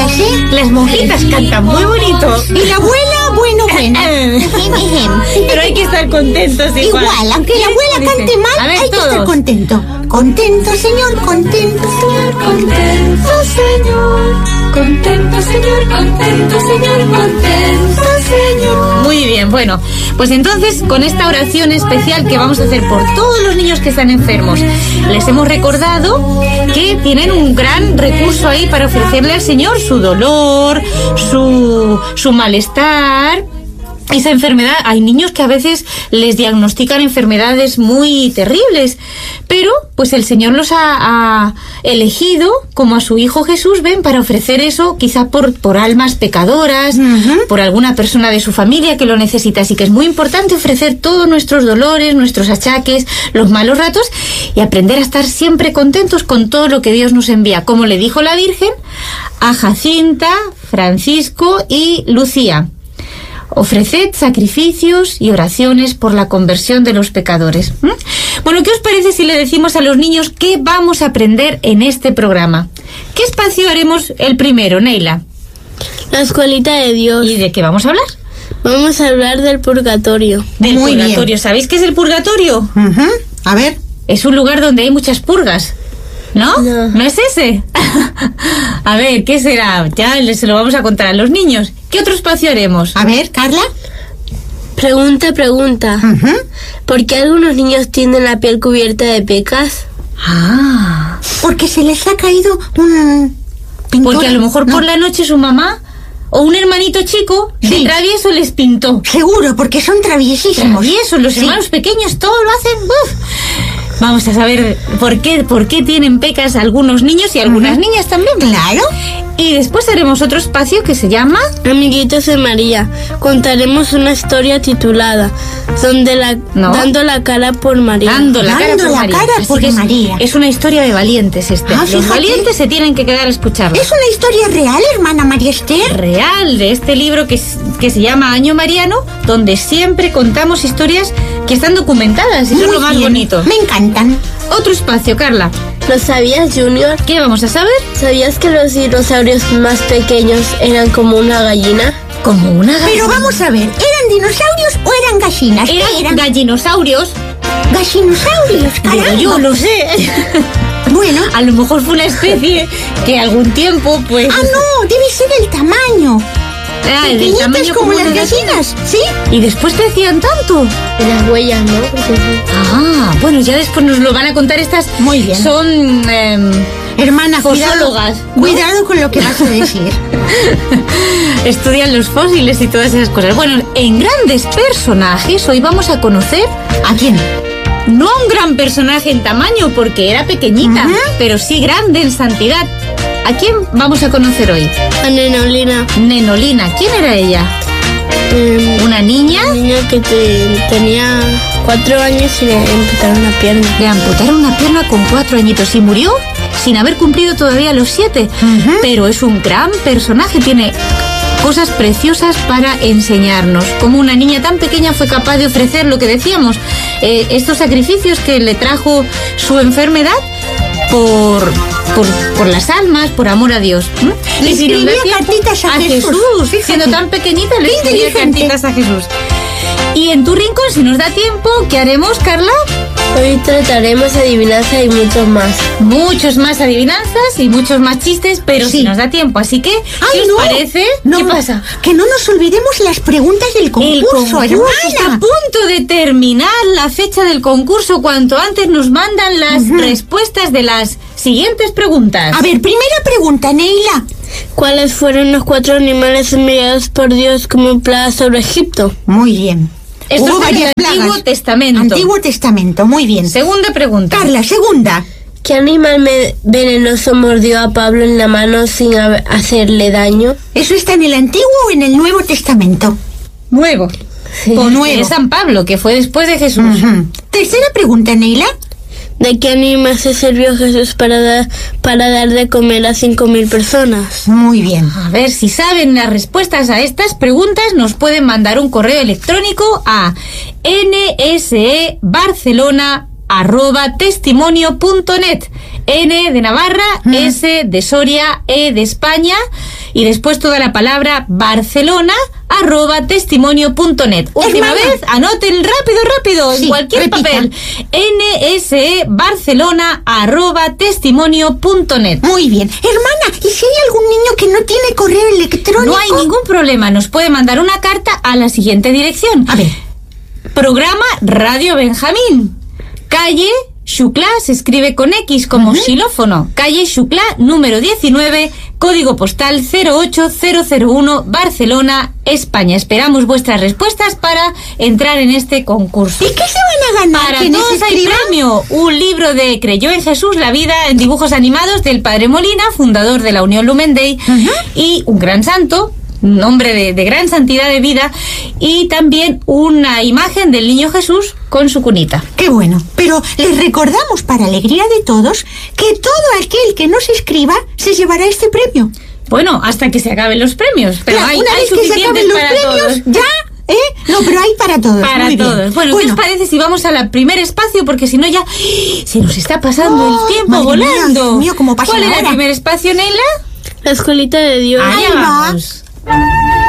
¿sí? Las monjitas cantan muy bonito. Y la abuela, bueno. Pero hay que estar contentos igual. Igual, aunque la abuela cante mal, A ver, hay que todos. estar contento. Contento, señor, contento. Contento, Señor. Contento, Señor. Contento, Señor. Contento, Señor. Muy bien, bueno, pues entonces con esta oración especial que vamos a hacer por todos los niños que están enfermos, les hemos recordado que tienen un gran recurso ahí para ofrecerle al Señor su dolor, su malestar. Esa enfermedad, hay niños que a veces les diagnostican enfermedades muy terribles, pero pues el Señor los ha elegido como a su Hijo Jesús, ven, para ofrecer eso quizá por almas pecadoras, por alguna persona de su familia que lo necesita. Así que es muy importante ofrecer todos nuestros dolores, nuestros achaques, los malos ratos y aprender a estar siempre contentos con todo lo que Dios nos envía, como le dijo la Virgen a Jacinta, Francisco y Lucía. Ofreced sacrificios y oraciones por la conversión de los pecadores. Bueno, ¿qué os parece si le decimos a los niños qué vamos a aprender en este programa? ¿Qué espacio haremos el primero, Neila? La escuelita de Dios. ¿Y de qué vamos a hablar? Vamos a hablar del purgatorio. Del Muy purgatorio. bien. ¿Sabéis qué es el purgatorio? A ver. Es un lugar donde hay muchas purgas. ¿No? ¿No es ese? A ver, ¿qué será? Ya se lo vamos a contar a los niños. ¿Qué otro espacio haremos? A ver, Carla. Pregunta. ¿Por qué algunos niños tienen la piel cubierta de pecas? Ah, Porque se les ha caído un pintor. porque a lo mejor No, por la noche su mamá o un hermanito chico de Sí. travieso les pintó. Seguro, porque son traviesísimos. Travieso, los Sí. hermanos pequeños todo lo hacen. ¡Uf! Vamos a saber por qué tienen pecas algunos niños y algunas niñas también. Claro. Y después haremos otro espacio que se llama... Amiguitos de María, contaremos una historia titulada No. Dando la cara por María. Dando la cara Dando por la María. cara Así por que es, María. es una historia de valientes Ah, Los fíjate. valientes se tienen que quedar a escucharla. ¿Es una historia real, hermana María Esther? Real de este libro que se llama Año Mariano, donde siempre contamos historias que están documentadas y eso es Muy lo más bien. bonito. Me encantan. Otro espacio, Carla. ¿Lo sabías, Junior? ¿Qué vamos a saber? ¿Sabías que los dinosaurios más pequeños eran como una gallina? Como una Pero vamos a ver, ¿eran dinosaurios o eran gallinas? ¿Qué Eran gallinosaurios. Gallinosaurios, Digo, caramba. yo lo sé. Bueno. A lo mejor fue una especie que algún tiempo, pues... Ah, no, debe ser el tamaño. del Pequeñitas tamaño como las de gallinas, ¿sí? Y después crecían tanto. En las huellas, ¿no? Ah, bueno, ya después nos lo van a contar estas. Muy bien. Son Hermana, fosólogas, ¿no? Cuidado con lo que vas a decir. estudian los fósiles y todas esas cosas. Bueno, en grandes personajes hoy vamos a conocer ¿A quién? no a un gran personaje en tamaño porque era pequeñita, pero sí grande en santidad. ¿A quién vamos a conocer hoy? A Nenolina. Nenolina. ¿Quién era ella? ¿Una niña? Un niño que tenía 4 años y le amputaron la pierna. Le amputaron una pierna con 4 añitos y murió sin haber cumplido todavía los 7. Pero es un gran personaje, tiene cosas preciosas para enseñarnos. Como una niña tan pequeña fue capaz de ofrecer lo que decíamos, estos sacrificios que le trajo su enfermedad por las almas, por amor a Dios. Le Y si nos da escribía tiempo, cartitas a Jesús. Jesús, siendo tan pequeñita, le Qué escribía inteligente. cartitas a Jesús. Y en tu rincón, si nos da tiempo, ¿qué haremos, Carla? Hoy trataremos adivinanza y muchos más. Muchos más adivinanzas y muchos más chistes, pero Sí. si nos da tiempo. Así que, ¿qué Ay, os no. parece? No, ¿Qué pasa? Que no nos olvidemos las preguntas del El concurso, concurso está a hermana. punto de terminar la fecha del concurso. Cuanto antes nos mandan las respuestas de las siguientes preguntas. A ver, primera pregunta, Neila. ¿Cuáles fueron los 4 animales enviados por Dios como plaga sobre Egipto? Muy bien. Esto Hubo es del varias Antiguo plagas. Testamento. Antiguo Testamento, muy bien. Segunda pregunta. Carla, segunda. ¿Qué animal venenoso mordió a Pablo en la mano sin hacerle daño? ¿Eso está en el Antiguo o en el Nuevo Testamento? Nuevo. Sí. O nuevo. Es San Pablo, que fue después de Jesús. Tercera pregunta, Neila. ¿De qué animal se sirvió Jesús para dar de comer a 5.000 personas? Muy bien. A ver, si saben las respuestas a estas preguntas, nos pueden mandar un correo electrónico a nsebarcelona@testimonio.net. N de Navarra, S de Soria, E de España. y después toda la palabra barcelona@testimonio.net. Última vez, anoten rápido, Sí, en cualquier repita. papel. nsebarcelona@testimonio.net. Muy bien. Hermana, ¿y si hay algún niño que no tiene correo electrónico? No hay ningún problema, nos puede mandar una carta a la siguiente dirección. A ver. Programa Radio Benjamín, calle Xuclá, se escribe con X como xilófono, calle Xuclá número 19, código postal 08001, Barcelona, España. Esperamos vuestras respuestas para entrar en este concurso. ¿Y qué se van a ganar? Para ¿Quiénes todos hay escriban? premio, un libro de Creyó en Jesús, la vida en dibujos animados del Padre Molina, fundador de la Unión Lumen Day, y un gran santo, un hombre de gran santidad de vida, y también una imagen del niño Jesús con su cunita. Qué bueno. Pero les recordamos, para alegría de todos, que todo aquel que nos escriba se llevará este premio. Bueno, hasta que se acaben los premios, pero Ya, hay una vez que se suficientes acaben los para premios, todos. ya, No, pero hay para todos. Para Muy bien. todos. Bueno, ¿qué os parece si vamos al primer espacio? Porque si no ya se nos está pasando el tiempo madre mía, volando. Dios mío, ¿cómo pasa ¿Cuál la era el hora? primer espacio, Neila? La escuelita de Dios. Allá Ahí va. vamos.